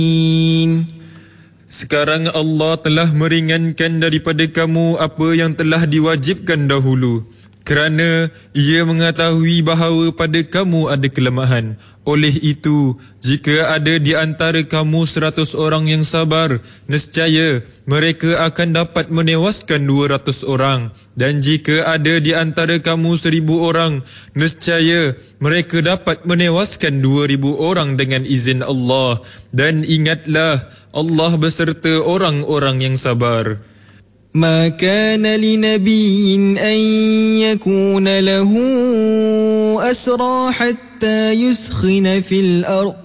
Sekarang Allah telah meringankan daripada kamu apa yang telah diwajibkan dahulu, kerana Ia mengetahui bahawa pada kamu ada kelemahan. Oleh itu, jika ada di antara kamu 100 orang yang sabar, nescaya mereka akan dapat menewaskan 200 orang. Dan jika ada di antara kamu 1000 orang, nescaya mereka dapat menewaskan 2000 orang dengan izin Allah. Dan ingatlah, Allah beserta orang-orang yang sabar. ما كان لنبي أن يكون له أسرى حتى يثخن في الأرض